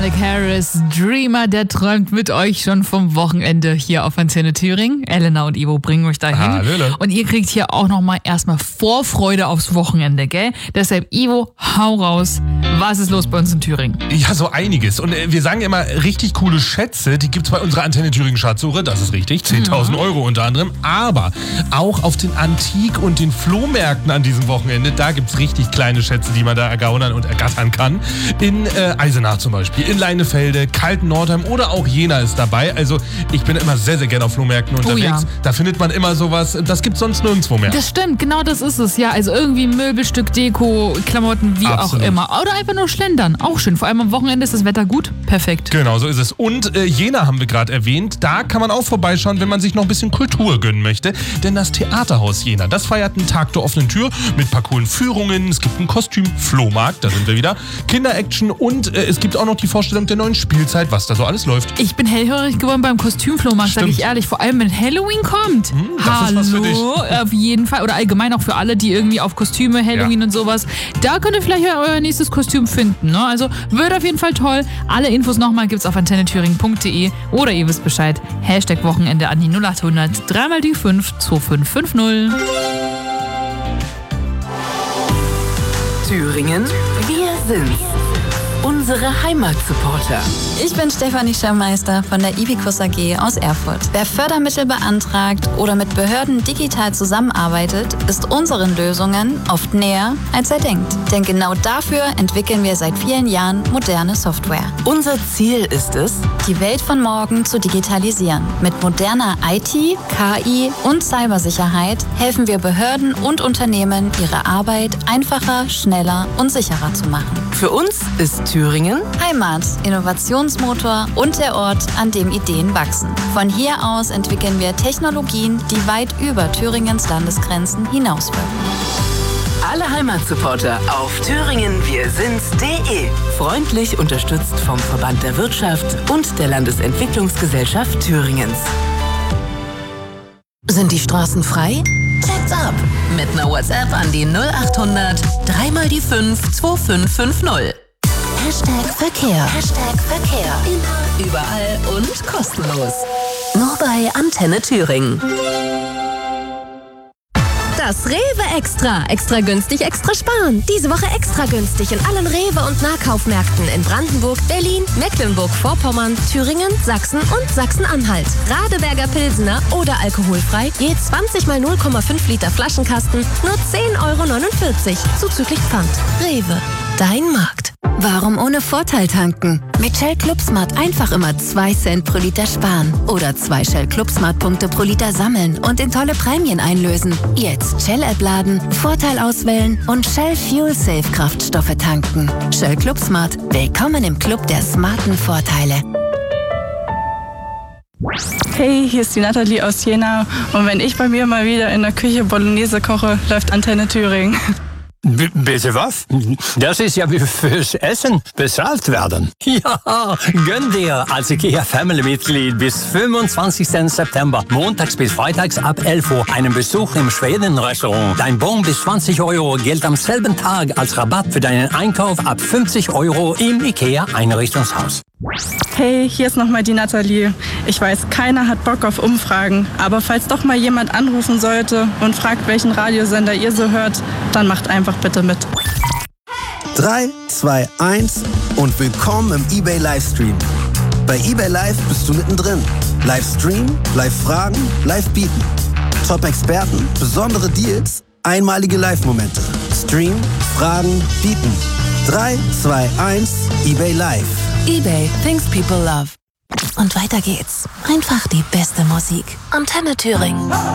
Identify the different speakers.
Speaker 1: Malik Harris, Dreamer, der träumt mit euch schon vom Wochenende hier auf Antenne Thüringen. Elena und Ivo bringen euch dahin.
Speaker 2: Hallöle.
Speaker 1: Und ihr kriegt hier auch nochmal erstmal Vorfreude aufs Wochenende, gell? Deshalb, Ivo, hau raus. Was ist los bei uns in Thüringen?
Speaker 2: Ja, so einiges. Und wir sagen immer, richtig coole Schätze, die gibt's bei unserer Antenne Thüringen Schatzsuche. Das ist richtig, 10.000 Euro unter anderem. Aber auch auf den Antik- und den Flohmärkten an diesem Wochenende, da gibt's richtig kleine Schätze, die man da ergaunern und ergattern kann. In Eisenach zum Beispiel, in Leinefelde, Kalten-Nordheim oder auch Jena ist dabei. Also ich bin immer sehr, sehr gerne auf Flohmärkten unterwegs.
Speaker 1: ja.
Speaker 2: Da findet man immer sowas, das gibt's sonst nirgendwo mehr.
Speaker 1: Das stimmt, genau das ist es. Ja, also irgendwie Möbelstück, Deko, Klamotten, wie
Speaker 2: Absolut.
Speaker 1: auch immer. Oder einfach nur schlendern, auch schön. Vor allem am Wochenende ist das Wetter gut, perfekt.
Speaker 2: Genau, so ist es. Und Jena haben wir gerade erwähnt. Da kann man auch vorbeischauen, wenn man sich noch ein bisschen Kultur gönnen möchte. Denn das Theaterhaus Jena, das feiert einen Tag der offenen Tür mit ein paar coolen Führungen. Es gibt einen Kostüm-Flohmarkt, da sind wir wieder. Kinder-Action und es gibt auch noch die Vorstellung der neuen Spielzeit, was da so alles läuft.
Speaker 1: Ich bin hellhörig geworden beim Kostümflohmarkt, sage ich ehrlich. Vor allem, wenn Halloween kommt.
Speaker 2: Das ist was für dich.
Speaker 1: Auf jeden Fall. Oder allgemein auch für alle, die irgendwie auf Kostüme, Halloween und sowas. Da könnt ihr vielleicht euer nächstes Kostüm finden. Ne? Also wird auf jeden Fall toll. Alle Infos nochmal gibt's auf antennethüringen.de oder ihr wisst Bescheid. #Wochenende an die 0800 3 mal die 5 2550.
Speaker 3: Thüringen, wir sind's. Unsere Heimatsupporter.
Speaker 4: Ich bin Stefanie Schirmmeister von der Ibicus AG aus Erfurt. Wer Fördermittel beantragt oder mit Behörden digital zusammenarbeitet, ist unseren Lösungen oft näher, als er denkt. Denn genau dafür entwickeln wir seit vielen Jahren moderne Software.
Speaker 3: Unser Ziel ist es,
Speaker 4: Die Welt von morgen zu digitalisieren. Mit moderner IT, KI und Cybersicherheit helfen wir Behörden und Unternehmen, ihre Arbeit einfacher, schneller und sicherer zu machen.
Speaker 3: für uns ist Thüringen
Speaker 4: Heimat, Innovationsmotor und der Ort, an dem Ideen wachsen. Von hier aus entwickeln wir Technologien, die weit über Thüringens Landesgrenzen hinauswirken.
Speaker 3: alle Heimatsupporter auf thüringenwirsind's.de. Freundlich unterstützt vom Verband der Wirtschaft und der Landesentwicklungsgesellschaft Thüringens. Sind die Straßen frei? Check's ab! Mit einer WhatsApp an die 0800 3 mal die 5 2550. Verkehr. Verkehr. Immer, überall und kostenlos. Nur bei Antenne Thüringen.
Speaker 5: Das Rewe Extra. Extra günstig, extra sparen. Diese Woche extra günstig in allen Rewe- und Nahkaufmärkten in Brandenburg, Berlin, Mecklenburg-Vorpommern, Thüringen, Sachsen und Sachsen-Anhalt. Radeberger Pilsener oder alkoholfrei, je 20 mal 0,5 Liter Flaschenkasten, nur 10,49 € zuzüglich Pfand. Rewe, dein Markt.
Speaker 4: Warum ohne Vorteil tanken? Mit Shell ClubSmart einfach immer 2 Cent pro Liter sparen. Oder 2 Shell ClubSmart-Punkte pro Liter sammeln und in tolle Prämien einlösen. Jetzt Shell-App laden, Vorteil auswählen und Shell Fuel Safe Kraftstoffe tanken. Shell ClubSmart. Willkommen im Club der smarten Vorteile.
Speaker 6: Hey, hier ist die Nathalie aus Jena. Und wenn ich bei mir mal wieder in der Küche Bolognese koche, läuft Antenne Thüringen.
Speaker 7: Bitte was? Das ist ja wie fürs Essen bezahlt werden. Ja, gönn dir als IKEA-Family-Mitglied bis 25. September, montags bis freitags ab 11 Uhr, einen Besuch im Schweden-Restaurant. Dein Bon bis 20 € gilt am selben Tag als Rabatt für deinen Einkauf ab 50 € im IKEA-Einrichtungshaus.
Speaker 6: Hey, hier ist nochmal die Nathalie. Ich weiß, keiner hat Bock auf Umfragen. Aber falls doch mal jemand anrufen sollte und fragt, welchen Radiosender ihr so hört, dann macht einfach bitte mit.
Speaker 8: 3, 2, 1 und willkommen im eBay Livestream. Bei eBay Live bist du mittendrin. Livestream, Live-Fragen, Live-Bieten. Top-Experten, besondere Deals, einmalige Live-Momente. Stream, Fragen, Bieten. 3, 2, 1, eBay Live.
Speaker 3: eBay, things people love. Und weiter geht's. Einfach die beste Musik. Antenne Thüringen.